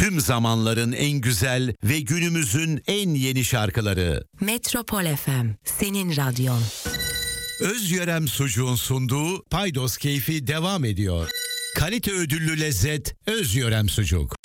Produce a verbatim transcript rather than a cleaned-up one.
Tüm zamanların en güzel ve günümüzün en yeni şarkıları. Metropol F M, senin radyon. Özyörem Sucuğun sunduğu Paydos Keyfi devam ediyor. Kalite ödüllü lezzet Özyörem Sucuk.